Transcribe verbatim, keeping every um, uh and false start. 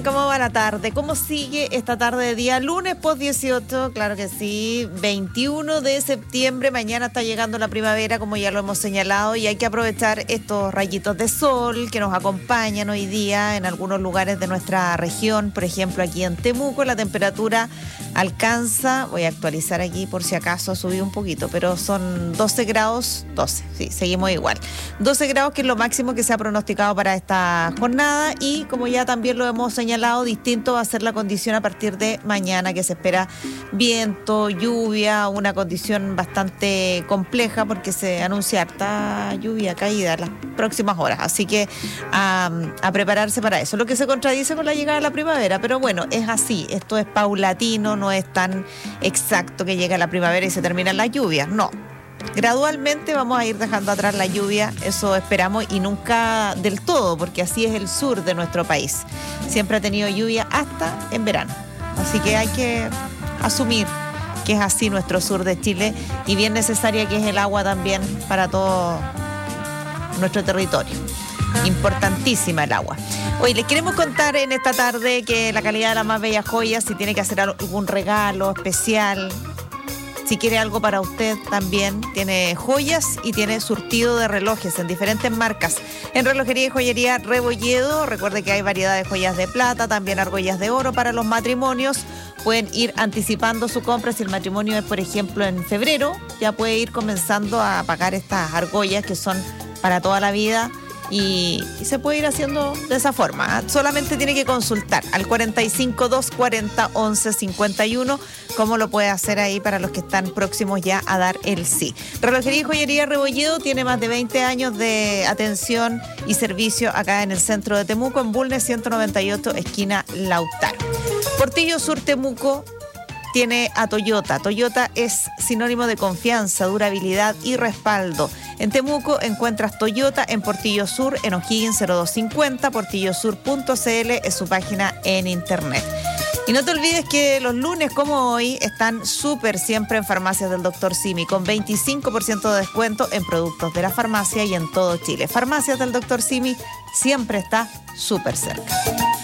¿Cómo va la tarde? ¿Cómo sigue esta tarde de día lunes post dieciocho? Claro que sí, veintiuno de septiembre, mañana está llegando la primavera, como ya lo hemos señalado, y hay que aprovechar estos rayitos de sol que nos acompañan hoy día en algunos lugares de nuestra región. Por ejemplo, aquí en Temuco la temperatura alcanza, voy a actualizar aquí por si acaso subí un poquito, pero son doce grados, doce, sí, seguimos igual. doce grados, que es lo máximo que se ha pronosticado para esta jornada, y como ya también lo hemos señalado, distinto va a ser la condición a partir de mañana, que se espera viento, lluvia, una condición bastante compleja porque se anuncia harta lluvia, caída en las próximas horas, así que a, a prepararse para eso, lo que se contradice con la llegada de la primavera, pero bueno, es así, esto es paulatino, no es tan exacto que llega la primavera y se terminan las lluvias, no. Gradualmente vamos a ir dejando atrás la lluvia, eso esperamos, y nunca del todo, porque así es el sur de nuestro país. Siempre ha tenido lluvia hasta en verano. Así que hay que asumir que es así nuestro sur de Chile, y bien necesaria que es el agua también para todo nuestro territorio. Importantísima el agua. Hoy les queremos contar en esta tarde que la calidad de las más bellas joyas, si tiene que hacer algún regalo especial, si quiere algo para usted también, tiene joyas y tiene surtido de relojes en diferentes marcas. En Relojería y Joyería Rebolledo, recuerde que hay variedad de joyas de plata, también argollas de oro para los matrimonios. Pueden ir anticipando su compra. Si el matrimonio es, por ejemplo, en febrero, ya puede ir comenzando a pagar estas argollas que son para toda la vida. Y, y se puede ir haciendo de esa forma, ¿eh? Solamente tiene que consultar al cuarenta y cinco, doscientos cuarenta, once cincuenta y uno, cómo lo puede hacer ahí para los que están próximos ya a dar el sí. Relojería y Joyería Rebolledo tiene más de veinte años de atención y servicio acá en el centro de Temuco, en Bulnes ciento noventa y ocho, esquina Lautaro. Portillo Sur Temuco tiene a Toyota. Toyota es sinónimo de confianza, durabilidad y respaldo. En Temuco encuentras Toyota en Portillo Sur, en O'Higgins cero dos cincuenta, portillo sur punto c l es su página en internet. Y no te olvides que los lunes como hoy están súper siempre en Farmacias del doctor Simi, con veinticinco por ciento de descuento en productos de la farmacia y en todo Chile. Farmacias del doctor Simi siempre está súper cerca.